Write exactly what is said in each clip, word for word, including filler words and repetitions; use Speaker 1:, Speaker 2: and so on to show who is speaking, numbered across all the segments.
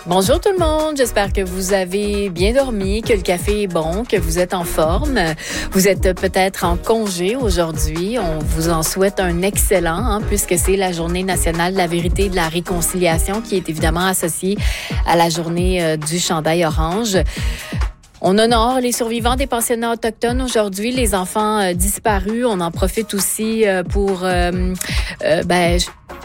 Speaker 1: Bonjour tout le monde, j'espère que vous avez bien dormi, que le café est bon, que vous êtes en forme. Vous êtes peut-être en congé aujourd'hui. On vous en souhaite un excellent, hein, puisque c'est la Journée nationale de la vérité et de la réconciliation qui est évidemment associée à la journée euh, du chandail orange. On honore les survivants des pensionnats autochtones aujourd'hui, les enfants euh, disparus. On en profite aussi euh, pour, euh, euh, ben,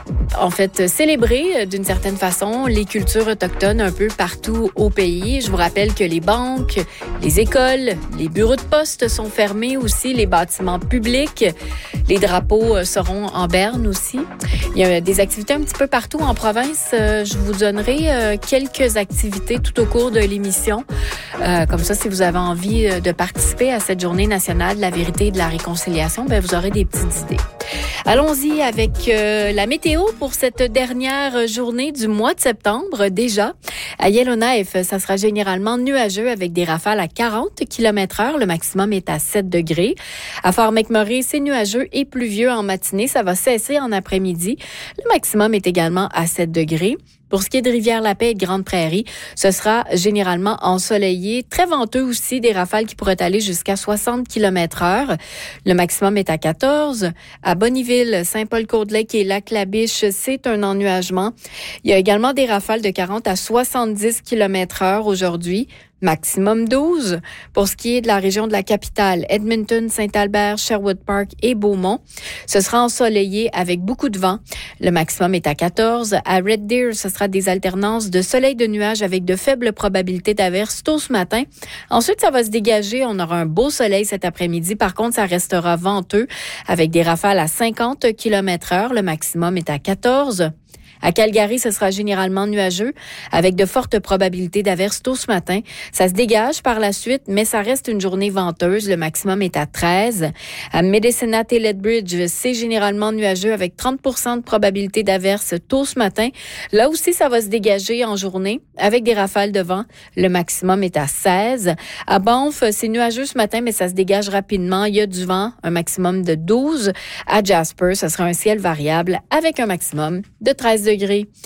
Speaker 1: en fait, célébrer d'une certaine façon les cultures autochtones un peu partout au pays. Je vous rappelle que les banques, les écoles, les bureaux de poste sont fermés aussi, les bâtiments publics, les drapeaux seront en berne aussi. Il y a des activités un petit peu partout en province. Je vous donnerai quelques activités tout au cours de l'émission. Comme ça, si vous avez envie de participer à cette journée nationale de la vérité et de la réconciliation, ben vous aurez des petites idées. Allons-y avec euh, la météo pour cette dernière journée du mois de septembre. Déjà, à Yellowknife, ça sera généralement nuageux avec des rafales à quarante kilomètres heure. Le maximum est à sept degrés. À Fort McMurray, c'est nuageux et pluvieux en matinée. Ça va cesser en après-midi. Le maximum est également à sept degrés. Pour ce qui est de Rivière-la-Paix et de Grande-Prairie, ce sera généralement ensoleillé, très venteux aussi, des rafales qui pourraient aller jusqu'à soixante kilomètres heure. Le maximum est à quatorze. À Bonnyville, Saint-Paul-Côte-Lake et Lac-La-Biche, c'est un ennuagement. Il y a également des rafales de quarante à soixante-dix kilomètres heure aujourd'hui. Maximum douze. Pour ce qui est de la région de la capitale, Edmonton, Saint-Albert, Sherwood Park et Beaumont, ce sera ensoleillé avec beaucoup de vent. Le maximum est à quatorze. À Red Deer, ce sera des alternances de soleil de nuages avec de faibles probabilités d'averses tôt ce matin. Ensuite, ça va se dégager. On aura un beau soleil cet après-midi. Par contre, ça restera venteux avec des rafales à cinquante kilomètres heure. Le maximum est à quatorze. À Calgary, ce sera généralement nuageux avec de fortes probabilités d'averses tôt ce matin. Ça se dégage par la suite, mais ça reste une journée venteuse. Le maximum est à treize. À Medicine et Lethbridge, c'est généralement nuageux avec trente pour cent de probabilité d'averses tôt ce matin. Là aussi, ça va se dégager en journée avec des rafales de vent. Le maximum est à seize. À Banff, c'est nuageux ce matin, mais ça se dégage rapidement. Il y a du vent, un maximum de douze. À Jasper, ce sera un ciel variable avec un maximum de treize degrés.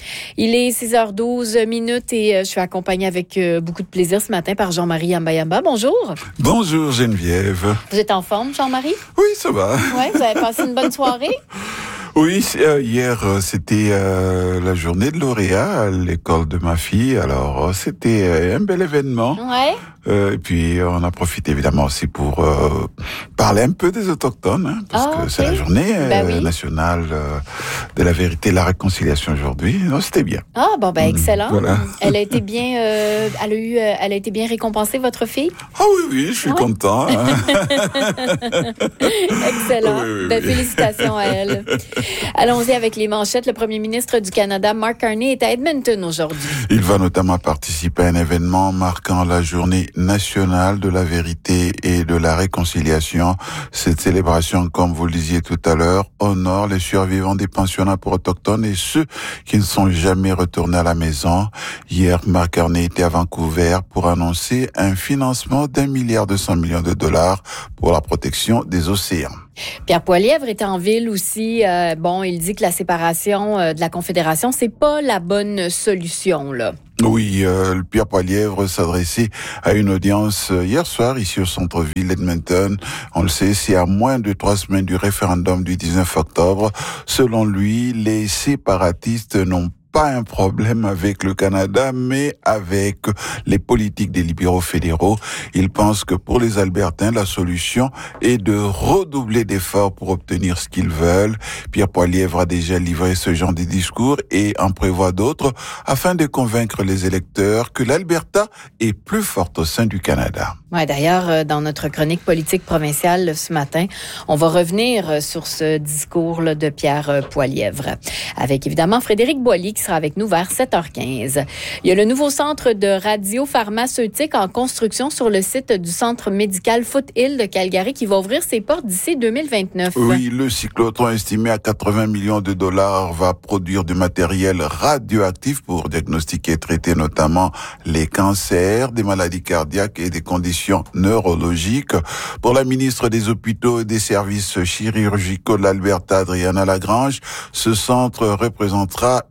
Speaker 1: Il est six heures douze minutes et je suis accompagnée avec beaucoup de plaisir ce matin par Jean-Marie Yamba-Yamba. Bonjour.
Speaker 2: Bonjour Geneviève.
Speaker 1: Vous êtes en forme, Jean-Marie?
Speaker 2: Oui, ça va.
Speaker 1: Oui, vous avez passé une bonne soirée?
Speaker 2: Oui, euh, hier, euh, c'était euh, la journée de lauréat à l'école de ma fille. Alors, euh, c'était euh, un bel événement.
Speaker 1: Ouais.
Speaker 2: Euh, et puis, on a profité évidemment aussi pour euh, parler un peu des Autochtones, hein, parce
Speaker 1: ah,
Speaker 2: que
Speaker 1: okay.
Speaker 2: c'est la journée euh,
Speaker 1: ben oui.
Speaker 2: nationale euh, de la vérité et de la réconciliation aujourd'hui. Non, c'était bien.
Speaker 1: Ah, bon, ben excellent.
Speaker 2: Mmh, voilà.
Speaker 1: Elle a été bien, euh, elle a eu, euh, elle a été bien récompensée, votre fille?
Speaker 2: Ah oui, oui, je suis ouais. content. Hein.
Speaker 1: Excellent.
Speaker 2: Oui, oui,
Speaker 1: ben,
Speaker 2: oui.
Speaker 1: félicitations à elle. Allons-y avec les manchettes. Le premier ministre du Canada, Mark Carney, est à Edmonton aujourd'hui.
Speaker 2: Il va notamment participer à un événement marquant la journée nationale de la vérité et de la réconciliation. Cette célébration, comme vous le disiez tout à l'heure, honore les survivants des pensionnats pour autochtones et ceux qui ne sont jamais retournés à la maison. Hier, Mark Carney était à Vancouver pour annoncer un financement d'un milliard deux cents millions de dollars pour la protection des océans.
Speaker 1: Pierre Poilievre était en ville aussi. Euh, bon, il dit que la séparation euh, de la Confédération, c'est pas la bonne solution, là.
Speaker 2: Oui, euh, Pierre Poilievre s'adressait à une audience hier soir ici au centre-ville d'Edmonton. On le sait, c'est à moins de trois semaines du référendum du dix-neuf octobre. Selon lui, les séparatistes n'ont pas un problème avec le Canada, mais avec les politiques des libéraux fédéraux. Il pense que pour les Albertains, la solution est de redoubler d'efforts pour obtenir ce qu'ils veulent. Pierre Poilievre a déjà livré ce genre de discours et en prévoit d'autres afin de convaincre les électeurs que l'Alberta est plus forte au sein du Canada.
Speaker 1: Ouais, d'ailleurs, dans notre chronique politique provinciale ce matin, on va revenir sur ce discours là, de Pierre Poilievre, avec évidemment Frédéric Boilly qui sera avec nous vers sept heures quinze. Il y a le nouveau centre de radiopharmaceutique en construction sur le site du centre médical Foothill de Calgary qui va ouvrir ses portes d'ici deux mille vingt-neuf.
Speaker 2: Oui, le cyclotron estimé à quatre-vingts millions de dollars va produire du matériel radioactif pour diagnostiquer et traiter notamment les cancers, des maladies cardiaques et des conditions neurologiques. Pour la ministre des Hôpitaux et des Services chirurgicaux de l'Alberta, Adriana Lagrange, ce centre représentera une grande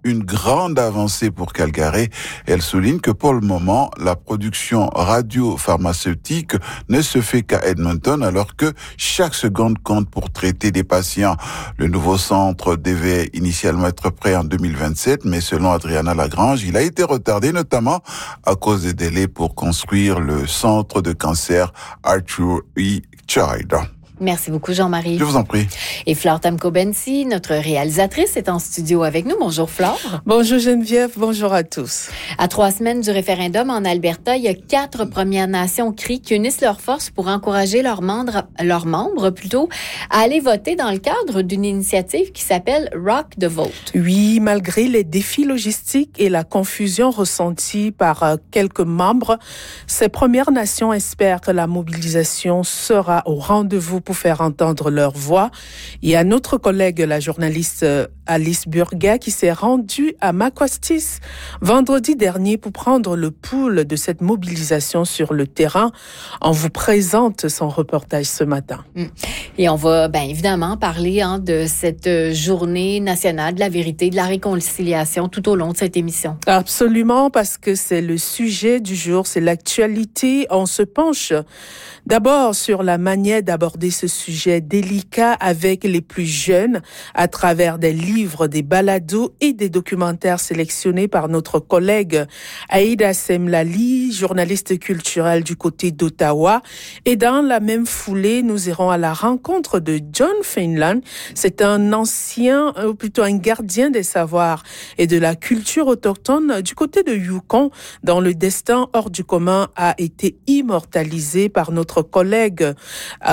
Speaker 2: grande avancée pour Calgary. Elle souligne que pour le moment, la production radio-pharmaceutique ne se fait qu'à Edmonton, alors que chaque seconde compte pour traiter des patients. Le nouveau centre devait initialement être prêt en deux mille vingt-sept, mais selon Adriana Lagrange, il a été retardé notamment à cause des délais pour construire le centre de cancer Arthur E. Child.
Speaker 1: Merci beaucoup, Jean-Marie.
Speaker 2: Je vous en prie.
Speaker 1: Et Flore Tamko-Bensi, notre réalisatrice, est en studio avec nous. Bonjour, Flore.
Speaker 3: Bonjour, Geneviève. Bonjour à tous.
Speaker 1: À trois semaines du référendum en Alberta, il y a quatre Premières Nations Cri qui unissent leurs forces pour encourager leurs membres, leurs membres plutôt, à aller voter dans le cadre d'une initiative qui s'appelle Rock the Vote.
Speaker 3: Oui, malgré les défis logistiques et la confusion ressentie par euh, quelques membres, ces Premières Nations espèrent que la mobilisation sera au rendez-vous pour faire entendre leur voix. Il y a notre collègue, la journaliste Alice Burga, qui s'est rendue à Macostis vendredi dernier pour prendre le pouls de cette mobilisation sur le terrain. On vous présente son reportage ce matin.
Speaker 1: Et on va bien évidemment parler hein, de cette journée nationale de la vérité, de la réconciliation tout au long de cette émission.
Speaker 3: Absolument, parce que c'est le sujet du jour, c'est l'actualité. On se penche d'abord sur la manière d'aborder ce sujet délicat avec les plus jeunes à travers des livres, des balados et des documentaires sélectionnés par notre collègue Aïda Semlali, journaliste culturelle du côté d'Ottawa. Et dans la même foulée, nous irons à la rencontre de John Feinland. C'est un ancien, ou plutôt un gardien des savoirs et de la culture autochtone du côté de Yukon, dont le destin hors du commun a été immortalisé par notre collègue euh,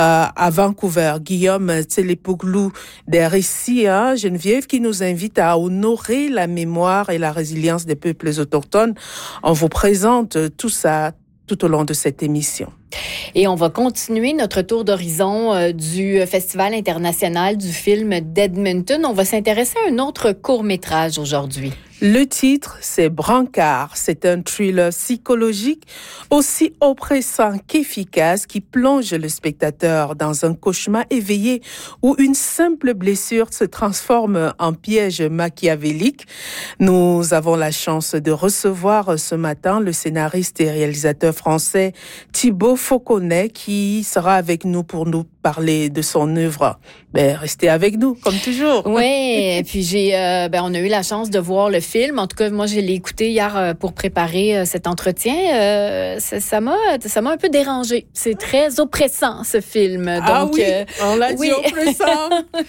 Speaker 3: à Vancouver, Guillaume Tselepouglou, des récits, hein, Geneviève, qui nous invite à honorer la mémoire et la résilience des peuples autochtones. On vous présente tout ça tout au long de cette émission.
Speaker 1: Et on va continuer notre tour d'horizon euh, du Festival international du film d'Edmonton. On va s'intéresser à un autre court-métrage aujourd'hui.
Speaker 3: Le titre, c'est Brancard. C'est un thriller psychologique aussi oppressant qu'efficace qui plonge le spectateur dans un cauchemar éveillé où une simple blessure se transforme en piège machiavélique. Nous avons la chance de recevoir ce matin le scénariste et réalisateur français Thibaut Fauconnet qui sera avec nous pour nous parler de son œuvre. Ben, restez avec nous, comme toujours.
Speaker 1: Oui, et puis j'ai, euh, ben, on a eu la chance de voir le film. En tout cas, moi, je l'ai écouté hier euh, pour préparer euh, cet entretien. Euh, ça, ça m'a, ça m'a un peu dérangé. C'est très oppressant, ce film. Donc,
Speaker 3: ah oui,
Speaker 1: euh,
Speaker 3: on l'a
Speaker 1: oui.
Speaker 3: dit oppressant.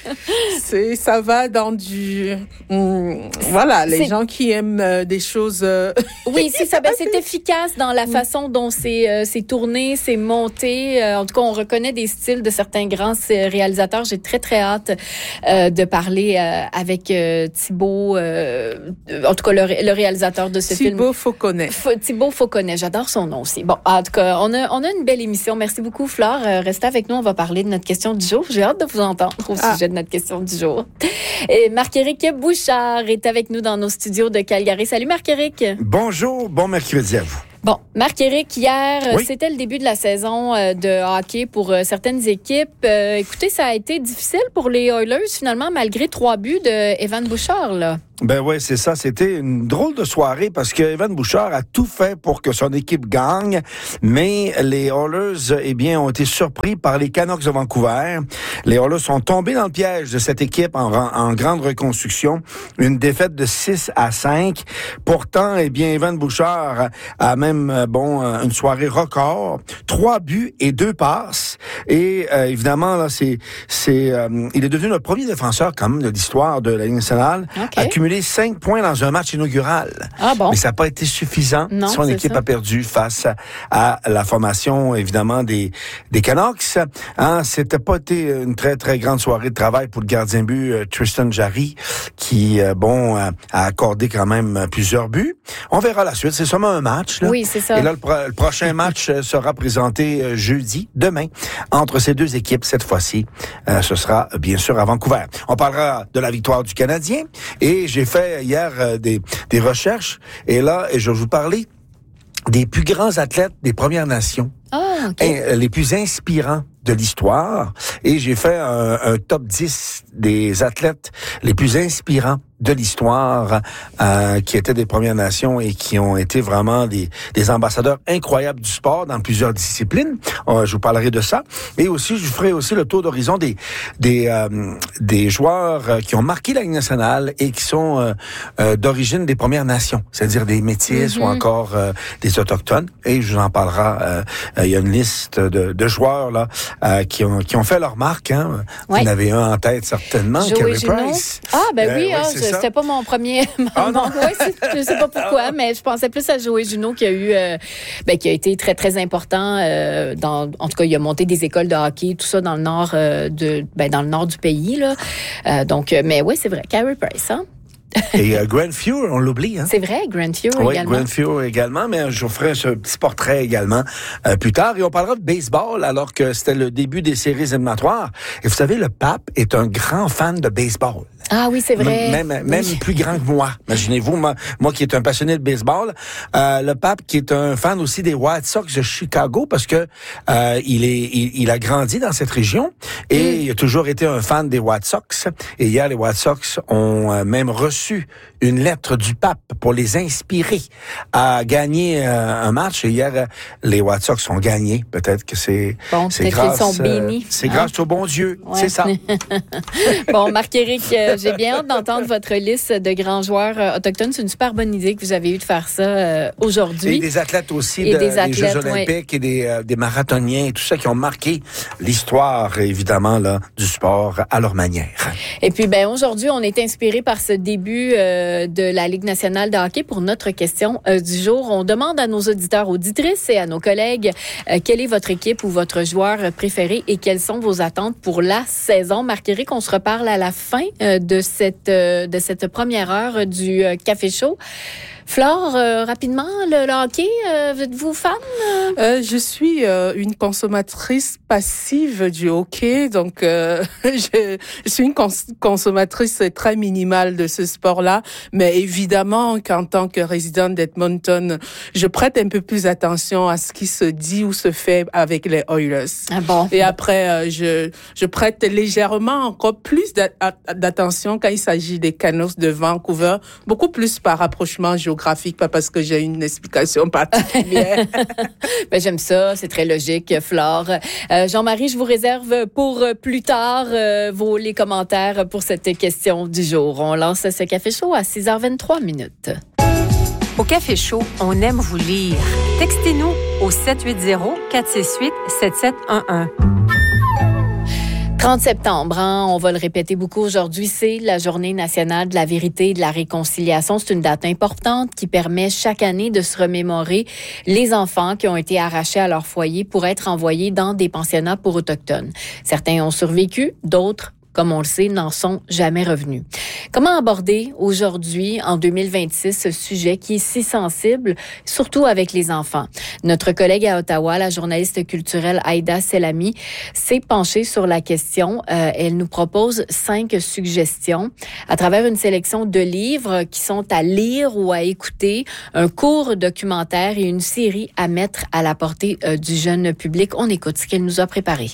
Speaker 3: C'est, ça va dans du, hum, voilà, les
Speaker 1: c'est...
Speaker 3: gens qui aiment euh, des choses. Euh...
Speaker 1: Oui, c'est ça. Ben, c'est efficace dans la façon dont c'est, euh, c'est tourné, c'est monté. Euh, en tout cas, on reconnaît des styles de certains grands réalisateurs. J'ai très, très hâte euh, de parler euh, avec euh, Thibaut, euh, en tout cas, le, le réalisateur de ce
Speaker 3: Thibaut
Speaker 1: film.
Speaker 3: Thibaut Fauconnet.
Speaker 1: F- Thibaut Fauconnet, j'adore son nom aussi. Bon, en tout cas, on a, on a une belle émission. Merci beaucoup, Flore. Euh, restez avec nous, on va parler de notre question du jour. J'ai hâte de vous entendre au ah. sujet de notre question du jour. Et Marc-Éric Bouchard est avec nous dans nos studios de Calgary. Salut, Marc-Éric.
Speaker 4: Bonjour, bon mercredi à vous.
Speaker 1: Bon, Marc-Éric, hier,
Speaker 4: oui.
Speaker 1: c'était le début de la saison de hockey pour certaines équipes. Euh, écoutez, ça a été difficile pour les Oilers, finalement, malgré trois buts de Evan Bouchard, là.
Speaker 4: Ben oui, c'est ça. C'était une drôle de soirée parce que Evan Bouchard a tout fait pour que son équipe gagne, mais les Oilers, eh bien, ont été surpris par les Canucks de Vancouver. Les Oilers sont tombés dans le piège de cette équipe en, en grande reconstruction. Une défaite de six à cinq. Pourtant, eh bien, Evan Bouchard a même, bon, une soirée record. Trois buts et deux passes. Et, euh, évidemment, là, c'est, c'est, euh, il est devenu le premier défenseur, quand même, de l'histoire de la Ligue nationale.
Speaker 1: Okay.
Speaker 4: À cumuler cinq points dans un match inaugural.
Speaker 1: Ah bon?
Speaker 4: Mais ça n'a pas été suffisant.
Speaker 1: Non,
Speaker 4: Son équipe
Speaker 1: ça.
Speaker 4: a perdu face à, à la formation, évidemment, des, des Canucks. Hein, c'était pas été une très, très grande soirée de travail pour le gardien but euh, Tristan Jarry, qui, euh, bon, euh, a accordé quand même plusieurs buts. On verra la suite. C'est seulement un match, là.
Speaker 1: Oui, c'est ça.
Speaker 4: Et là, le, pro- le prochain match sera présenté euh, jeudi, demain, entre ces deux équipes. Cette fois-ci, euh, ce sera bien sûr à Vancouver. On parlera de la victoire du Canadien. Et j'ai fait hier euh, des, des recherches. Et là, je vais vous parler des plus grands athlètes des Premières Nations.
Speaker 1: Ah, OK.
Speaker 4: Et, les plus inspirants de l'histoire. Et j'ai fait un, un top dix des athlètes les plus inspirants de l'histoire, euh, qui étaient des Premières Nations et qui ont été vraiment des, des ambassadeurs incroyables du sport dans plusieurs disciplines. Euh, je vous parlerai de ça. Et aussi, je ferai aussi le tour d'horizon des des euh, des joueurs qui ont marqué la Ligue nationale et qui sont euh, euh, d'origine des Premières Nations, c'est-à-dire des métis mm-hmm. ou encore euh, des autochtones. Et je vous en parlerai. Euh, il y a une liste de, de joueurs là euh, qui ont qui ont fait leur marque. Hein. Ouais. Vous en avez un en tête certainement, Carey Price.
Speaker 1: Ah ben
Speaker 4: euh,
Speaker 1: oui,
Speaker 4: ouais,
Speaker 1: ah, c'était pas mon premier.
Speaker 4: Ah, non.
Speaker 1: ouais, je sais pas pourquoi, mais je pensais plus à Joey Juneau qui a eu, euh, ben, qui a été très très important. Euh, dans, en tout cas, il a monté des écoles de hockey, tout ça dans le nord euh, de, ben, dans le nord du pays là. Euh, donc, mais oui, c'est vrai, Carey Price, hein.
Speaker 4: Et euh, Grant Fuhr, on l'oublie. Hein?
Speaker 1: C'est vrai, Grant Fuhr
Speaker 4: oui,
Speaker 1: également.
Speaker 4: Oui, Grant Fuhr également, mais je vous ferai ce petit portrait également euh, plus tard. Et on parlera de baseball alors que c'était le début des séries éliminatoires. Et vous savez, le pape est un grand fan de baseball.
Speaker 1: Ah oui, c'est vrai.
Speaker 4: Même, même oui. plus grand que moi. Imaginez-vous, moi, moi qui est un passionné de baseball, euh, le pape qui est un fan aussi des White Sox de Chicago parce que euh, il est, il, il a grandi dans cette région et mm. il a toujours été un fan des White Sox. Et hier, les White Sox ont euh, même reçu une lettre du pape pour les inspirer à gagner euh, un match. Et hier, les White Sox ont gagné. Peut-être que c'est,
Speaker 1: bon,
Speaker 4: c'est grâce,
Speaker 1: sont bénis,
Speaker 4: euh, c'est
Speaker 1: hein?
Speaker 4: grâce au bon Dieu. Ouais. C'est ça.
Speaker 1: Bon, Marc-Éric, euh, j'ai bien hâte d'entendre votre liste de grands joueurs euh, autochtones. C'est une super bonne idée que vous avez eue de faire ça euh, aujourd'hui.
Speaker 4: Et des athlètes aussi,
Speaker 1: et
Speaker 4: de,
Speaker 1: des, athlètes,
Speaker 4: des Jeux olympiques ouais. et des, euh, des marathoniens et tout ça qui ont marqué l'histoire, évidemment, là, du sport à leur manière.
Speaker 1: Et puis, ben aujourd'hui, on est inspiré par ce début euh, de la Ligue nationale de hockey. Pour notre question euh, du jour, on demande à nos auditeurs, auditrices et à nos collègues euh, quelle est votre équipe ou votre joueur préféré et quelles sont vos attentes pour la saison. Marc-Éric, on se reparle à la fin euh, de cette euh, de cette première heure du euh, Café Chaud. Flore, euh, rapidement, le, le hockey, euh, êtes-vous fan?
Speaker 3: Euh, je suis euh, une consommatrice passive du hockey, donc euh, je, je suis une cons- consommatrice très minimale de ce sport-là, mais évidemment qu'en tant que résidente d'Edmonton, je prête un peu plus attention à ce qui se dit ou se fait avec les Oilers.
Speaker 1: Ah bon?
Speaker 3: Et après, euh, je, je prête légèrement encore plus d'attention quand il s'agit des Canucks de Vancouver, beaucoup plus par rapprochement géographique. Pas parce que j'ai une explication particulière.
Speaker 1: Ben, j'aime ça, c'est très logique, Flore. Euh, Jean-Marie, je vous réserve pour plus tard euh, vos les commentaires pour cette question du jour. On lance ce Café Chaud à six heures vingt-trois minutes.
Speaker 5: Au Café Chaud, on aime vous lire. Textez-nous au sept huit zéro, quatre six huit, sept sept un un.
Speaker 1: trente septembre, hein, on va le répéter beaucoup aujourd'hui, c'est la Journée nationale de la vérité et de la réconciliation. C'est une date importante qui permet chaque année de se remémorer les enfants qui ont été arrachés à leur foyer pour être envoyés dans des pensionnats pour autochtones. Certains ont survécu, d'autres, comme on le sait, n'en sont jamais revenus. Comment aborder aujourd'hui, en deux mille vingt-six, ce sujet qui est si sensible, surtout avec les enfants? Notre collègue à Ottawa, la journaliste culturelle Aïda Selami, s'est penchée sur la question. Euh, elle nous propose cinq suggestions à travers une sélection de livres qui sont à lire ou à écouter, un court documentaire et une série à mettre à la portée euh, du jeune public. On écoute ce qu'elle nous a préparé.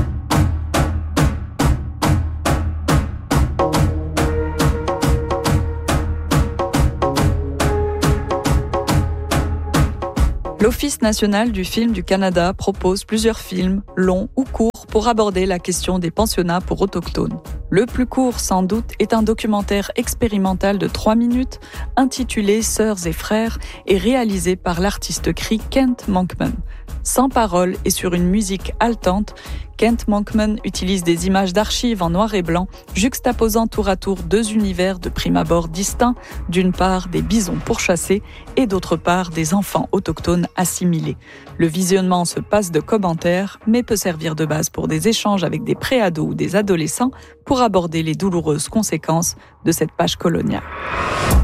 Speaker 6: L'Office national du film du Canada propose plusieurs films, longs ou courts, pour aborder la question des pensionnats pour autochtones. Le plus court, sans doute, est un documentaire expérimental de trois minutes, intitulé « Sœurs et frères » et réalisé par l'artiste cri Kent Monkman. Sans parole et sur une musique haletante, Kent Monkman utilise des images d'archives en noir et blanc, juxtaposant tour à tour deux univers de prime abord distincts, d'une part des bisons pourchassés et d'autre part des enfants autochtones assimilés. Le visionnement se passe de commentaires, mais peut servir de base pour des échanges avec des préados ou des adolescents pour aborder les douloureuses conséquences de cette page coloniale.